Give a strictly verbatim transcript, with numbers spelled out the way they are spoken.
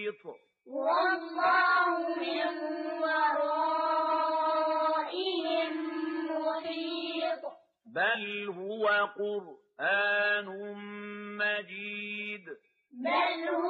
محيط والله من ورائهم محيط بل هو قرآن مجيد بل هو